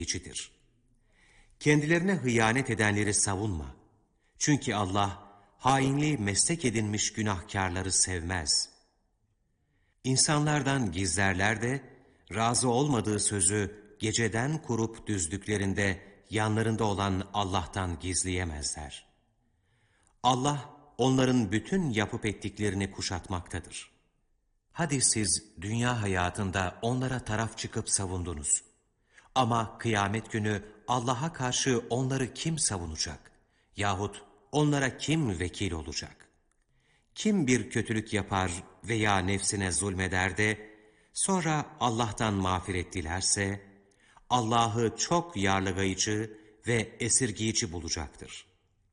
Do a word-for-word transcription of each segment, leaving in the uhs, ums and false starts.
içidir. Kendilerine hıyanet edenleri savunma. Çünkü Allah hainliği meslek edinmiş günahkarları sevmez. İnsanlardan gizlerler de razı olmadığı sözü geceden kurup düzdüklerinde yanlarında olan Allah'tan gizleyemezler. Allah onların bütün yapıp ettiklerini kuşatmaktadır. Hadi siz dünya hayatında onlara taraf çıkıp savundunuz. Ama kıyamet günü Allah'a karşı onları kim savunacak? Yahut onlara kim vekil olacak? Kim bir kötülük yapar veya nefsine zulmeder de sonra Allah'tan mağfiret dilerse Allah'ı çok yarlıgayıcı ve esirgiyici bulacaktır.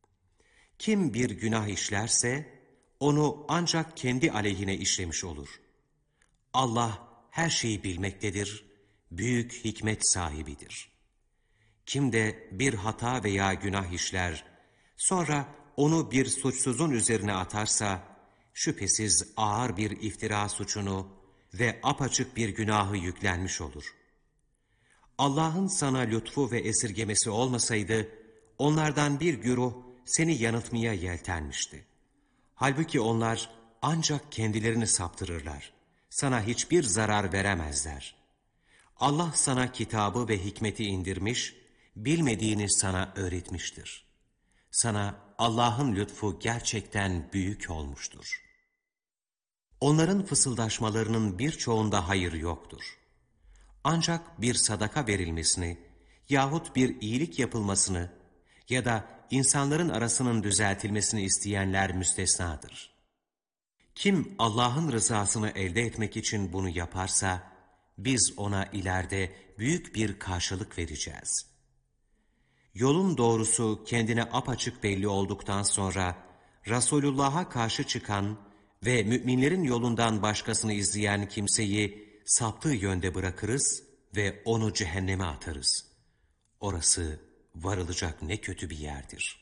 Kim bir günah işlerse onu ancak kendi aleyhine işlemiş olur. Allah her şeyi bilmektedir, büyük hikmet sahibidir. Kim de bir hata veya günah işler, sonra onu bir suçsuzun üzerine atarsa, şüphesiz ağır bir iftira suçunu ve apaçık bir günahı yüklenmiş olur. Allah'ın sana lütfu ve esirgemesi olmasaydı, onlardan bir güruh seni yanıltmaya yeltenmişti. Halbuki onlar ancak kendilerini saptırırlar. Sana hiçbir zarar veremezler. Allah sana kitabı ve hikmeti indirmiş, bilmediğini sana öğretmiştir. Sana Allah'ın lütfu gerçekten büyük olmuştur. Onların fısıldaşmalarının birçoğunda hayır yoktur. Ancak bir sadaka verilmesini yahut bir iyilik yapılmasını ya da insanların arasının düzeltilmesini isteyenler müstesnadır. Kim Allah'ın rızasını elde etmek için bunu yaparsa, biz ona ileride büyük bir karşılık vereceğiz. Yolun doğrusu kendine apaçık belli olduktan sonra, Resulullah'a karşı çıkan ve müminlerin yolundan başkasını izleyen kimseyi saptığı yönde bırakırız ve onu cehenneme atarız. Orası varılacak ne kötü bir yerdir.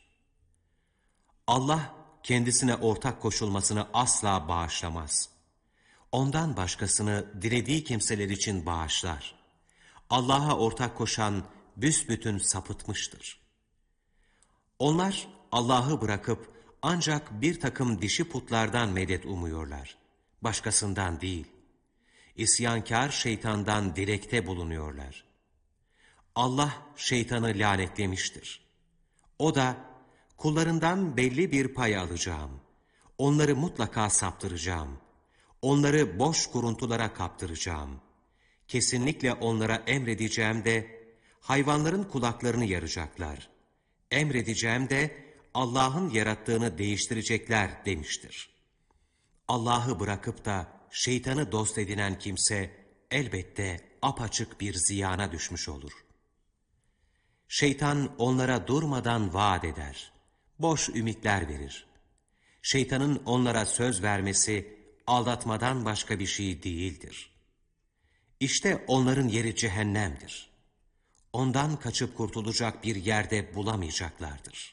Allah kendisine ortak koşulmasını asla bağışlamaz. Ondan başkasını dilediği kimseler için bağışlar. Allah'a ortak koşan büsbütün sapıtmıştır. Onlar Allah'ı bırakıp ancak bir takım dişi putlardan medet umuyorlar. Başkasından değil. İsyankâr şeytandan dilekte bulunuyorlar. Allah şeytanı lanetlemiştir. O da kullarından belli bir pay alacağım. Onları mutlaka saptıracağım. Onları boş kuruntulara kaptıracağım. Kesinlikle onlara emredeceğim de hayvanların kulaklarını yaracaklar. Emredeceğim de Allah'ın yarattığını değiştirecekler demiştir. Allah'ı bırakıp da şeytanı dost edinen kimse elbette apaçık bir ziyana düşmüş olur. Şeytan onlara durmadan vaat eder. Boş ümitler verir. Şeytanın onlara söz vermesi aldatmadan başka bir şey değildir. İşte onların yeri cehennemdir. Ondan kaçıp kurtulacak bir yerde bulamayacaklardır.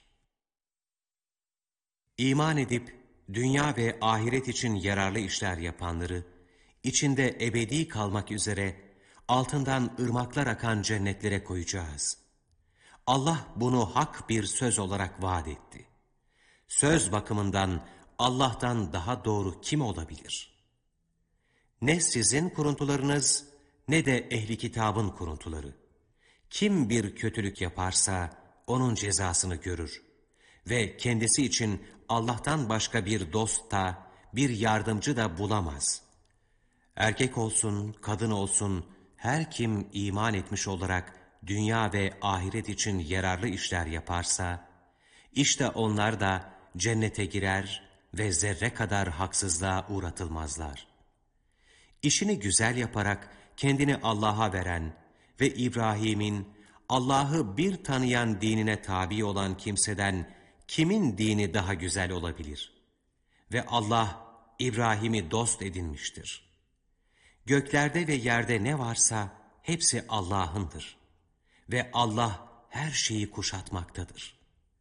İman edip dünya ve ahiret için yararlı işler yapanları, içinde ebedi kalmak üzere altından ırmaklar akan cennetlere koyacağız. Allah bunu hak bir söz olarak vaat etti. Söz bakımından Allah'tan daha doğru kim olabilir? Ne sizin kuruntularınız ne de ehli kitabın kuruntuları. Kim bir kötülük yaparsa onun cezasını görür ve kendisi için Allah'tan başka bir dost da bir yardımcı da bulamaz. Erkek olsun, kadın olsun, her kim iman etmiş olarak dünya ve ahiret için yararlı işler yaparsa, işte onlar da cennete girer ve zerre kadar haksızlığa uğratılmazlar. İşini güzel yaparak kendini Allah'a veren ve İbrahim'in Allah'ı bir tanıyan dinine tabi olan kimseden kimin dini daha güzel olabilir? Ve Allah İbrahim'i dost edinmiştir. Göklerde ve yerde ne varsa hepsi Allah'ındır. Ve Allah her şeyi kuşatmaktadır.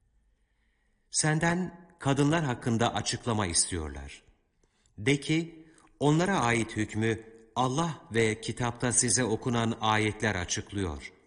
Senden kadınlar hakkında açıklama istiyorlar. De ki, onlara ait hükmü Allah ve kitapta size okunan ayetler açıklıyor.